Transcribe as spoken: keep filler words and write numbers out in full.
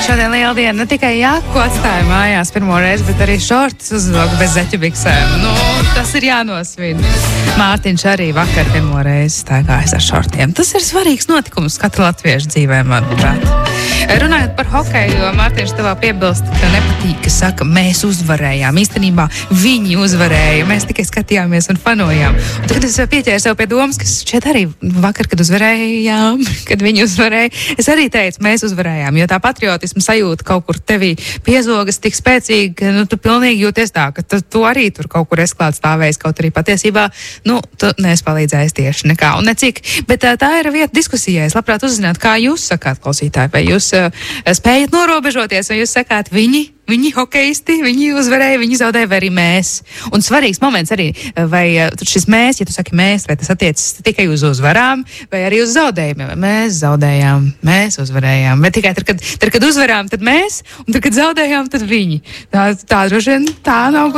šodien liela diena. Ne tikai jaku atstāja mājās pirmo reizi, bet arī šortus uzvilku bez zeķubiksēm. Nu, tas ir jānosvin. Mārtiņš arī vakar pirmo reizi staigājas ar šortiem. Tas ir svarīgs notikums katra latviešu dzīvē, manuprāt. Runājot par hokeju, jo Mārtiņš tevā piebilst, ka nepatīk, ka saka, mēs uzvarējām. Īstenībā viņi uzvarēja. Mēs tikai skatījāmies un fanojām. Un tagad es pieķēru sev pie domas, ka šeit arī vakar, kad uzvarējām, kad viņi uzvarēja, es arī teicu, mēs uzvarējām, jo tā patriotisma sajūta kaut kur tevī piezogas tik spēcīgi, ka nu, tu pilnīgi jūties tā, ka tu, tu arī tur kaut kur esi klāt stāvējis, kaut arī patiesībā, nu, tu neesi palīdzējis tieši nekā un necik. Bet tā, tā ir vieta diskusijai. Es labprāt uzzinātu, kā jūs sakāt, klausītāji, vai jūs uh, spējat norobežoties, vai jūs sakāt, viņi Viņi hokeisti, viņi uzvarēja, viņi zaudēja, vai arī mēs. Un svarīgs moments arī, vai šis mēs, ja tu saki mēs, vai tas attiecas tikai uz uzvarām, vai arī uz zaudējumiem. Mēs zaudējām, mēs uzvarējām. Bet tikai tad, kad, tad, kad uzvarām, tad mēs, un tad, kad zaudējām, tad viņi. Tā, tā droši vien tā nav